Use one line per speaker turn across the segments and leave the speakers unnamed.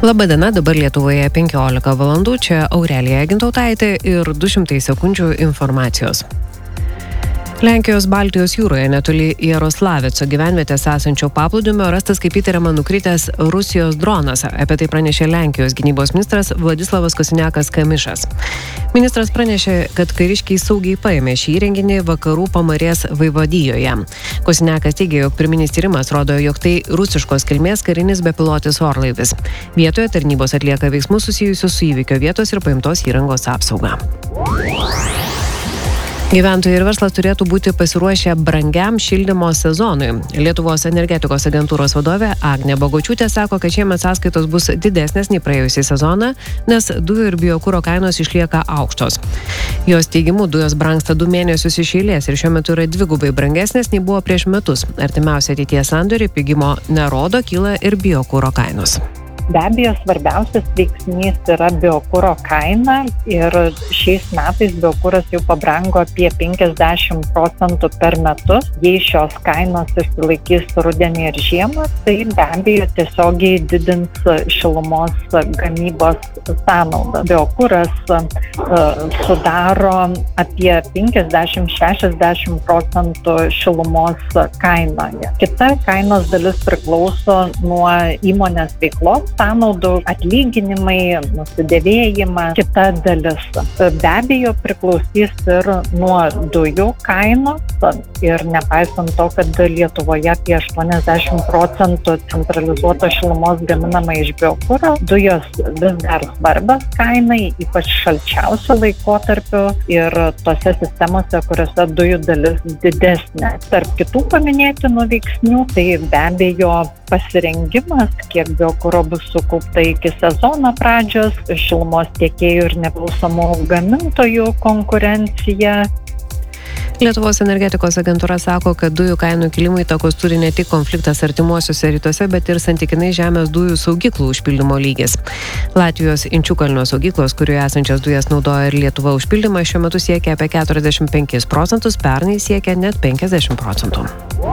Labadiena, dabar Lietuvoje 15 valandų, čia Aurelija Gintautaitė ir 200 sekundžių informacijos. Lenkijos Baltijos jūroje netoli Jaroslaveco gyvenvietės esančio paplūdimio rastas kaip įtariama nukritęs Rusijos dronas. Apie tai pranešė Lenkijos gynybos ministras Vladislavas Kosiniakas-Kamišas. Ministras pranešė, kad kariškiai saugiai paėmė šį įrenginį vakarų Pamarės vaivadijoje. Kosiniakas teigė, jog pirminis tyrimas rodo, jog tai rusiškos kilmės karinis bepilotis orlaivis. Vietoje tarnybos atlieka veiksmus susijusius su įvykio vietos ir paimtos įrangos apsauga. Gyventojai ir verslas turėtų būti pasiruošę brangiam šildymo sezonui. Lietuvos energetikos agentūros vadovė Agnė Bogočiūtė sako, kad šiemet sąskaitos bus didesnės nei praėjusį sezoną, nes dujų ir biokuro kainos išlieka aukštos. Jos teigimu, dujos brangsta 2 mėnesius iš eilės ir šiuo metu yra 2x brangesnės nei buvo prieš metus. Artimiausia ateities sandoriai pigimo nerodo, kyla ir biokuro kainos.
Be abejo, svarbiausias veiksnys yra biokuro kaina ir šiais metais biokuras jau pabrango apie 50% per metus. Jei šios kainos išsilaikys rudenį ir žiemą, tai be abejo tiesiogiai didins šilumos gamybos sąnaudą. Biokuras sudaro apie 50-60% šilumos kainoje. Kita kainos dalis priklauso nuo įmonės veiklos sąnaudų, atlyginimai, nusidėvėjimą, kita dalis. Be abejo priklausys ir nuo dujų kainos ir nepaisant to, kad Lietuvoje apie 80% centralizuotos šilumos gaminama iš biokuro, dujos vis dar svarbios kainai, ypač šalčiausiu laikotarpiu ir tose sistemose, kuriuose dujų dalis didesnė. Tarp kitų paminėtinų veiksnių, tai be abejo pasirengimas, kiek biokuro bus sukaupta iki sezono pradžios, šilumos tiekėjų ir nepriklausomų gamintojų konkurencija.
Lietuvos energetikos agentūra sako, kad dujų kainų kilimui įtakos turi ne tik konfliktas artimuosiuose rytuose, bet ir santykinai žemės dujų saugyklų užpildymo lygis. Latvijos Inčiukalnio saugyklos, kurioje esančias dujas naudoja ir Lietuva, užpildymas šiuo metu siekia apie 45%, pernai siekia net 50%.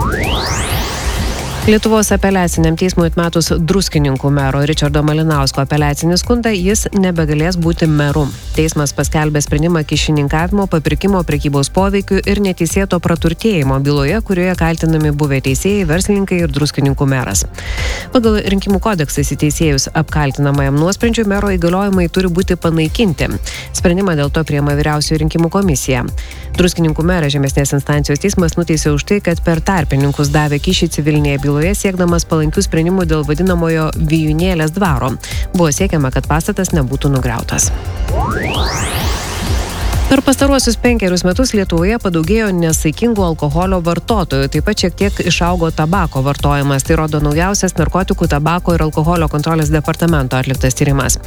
Lietuvos apeliaciniam teismui atmetus Druskininkų mero Ričardo Malinausko apeliacinį skundą, jis nebegalės būti meru. Teismas paskelbė sprendimą kyšininkavimo, papirkimo, prekybos poveikių ir neteisėto praturtėjimo byloje, kurioje kaltinami buvę teisėjai, verslininkai ir Druskininkų meras. Pagal rinkimų kodeksą įsiteisėjus apkaltinamajam nuosprendžiui mero įgaliojimai turi būti panaikinti. Sprendimą dėl to priima Vyriausioji rinkimų komisija. Druskininkų merą žemesnės instancijos teismas nuteisė už tai, kad per tarpininkus davė kyšį civilinėje byloje siekdamas palankių sprendimų dėl vadinamojo Vijūnėlės dvaro. Buvo siekiama, kad pastatas nebūtų nugriautas. Per pastaruosius 5 metus Lietuvoje padaugėjo nesaikingų alkoholio vartotojų, taip pat šiek tiek išaugo tabako vartojimas. Tai rodo naujausias narkotikų, tabako ir alkoholio kontrolės departamento atliktas tyrimas.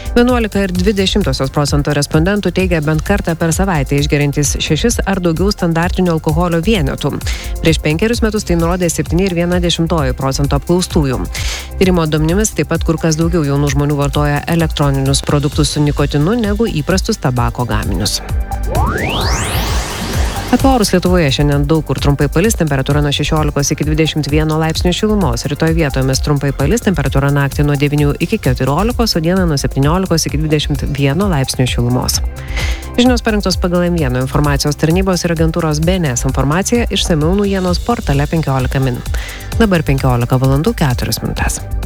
11,2% respondentų teigia bent kartą per savaitę išgeriantys 6 ar daugiau standartinių alkoholio vienetų. Prieš 5 metus tai nurodė 7,1% apklaustųjų. Tyrimo duomenimis taip pat kur kas daugiau jaunų žmonių vartoja elektroninius produktus su nikotinu negu įprastus tabako gaminius. Apie orus Lietuvoje šiandien daug kur trumpai palis, temperatūra nuo 16 iki 21 laipsnių šilumos. Rytoj vietomis trumpai palis, temperatūra naktį nuo 9 iki 14, o dieną nuo 17 iki 21 laipsnių šilumos. Žinios parengtos pagal M1 informacijos tarnybos ir agentūros BNS informacija, išsamiau naujienos portale 15 min. Dabar 15 valandų 4 minutės.